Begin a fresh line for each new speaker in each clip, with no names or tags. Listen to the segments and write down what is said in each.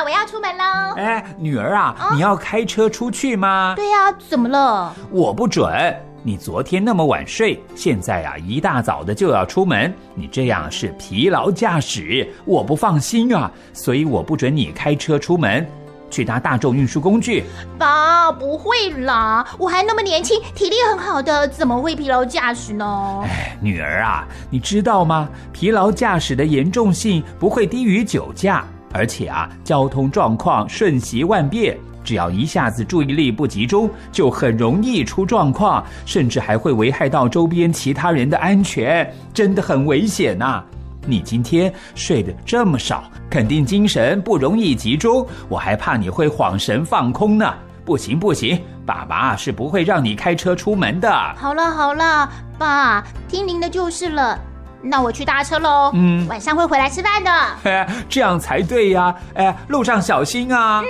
我要出门喽。
女儿啊，你要开车出去吗？
对啊，怎么了？
我不准。你昨天那么晚睡，现在啊一大早的就要出门，你这样是疲劳驾驶，我不放心啊，所以我不准你开车出门，去搭大众运输工具。
爸，不会啦，我还那么年轻，体力很好的，怎么会疲劳驾驶呢？
女儿啊，你知道吗？疲劳驾驶的严重性不会低于酒驾，而且啊，交通状况瞬息万变，只要一下子注意力不集中，就很容易出状况，甚至还会危害到周边其他人的安全，真的很危险啊。你今天睡得这么少，肯定精神不容易集中，我还怕你会恍神放空呢。不行，爸爸是不会让你开车出门的。
好了，爸，听您的就是了。那我去搭车咯。晚上会回来吃饭的。
这样才对呀。路上小心啊。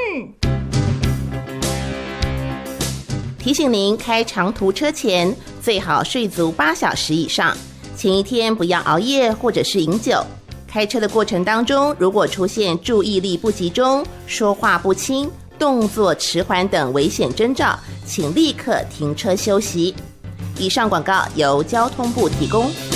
提醒您，开长途车前最好睡足8小时以上，前一天不要熬夜或者是饮酒。开车的过程当中，如果出现注意力不集中、说话不清、动作迟缓等危险征兆，请立刻停车休息。以上广告由交通部提供。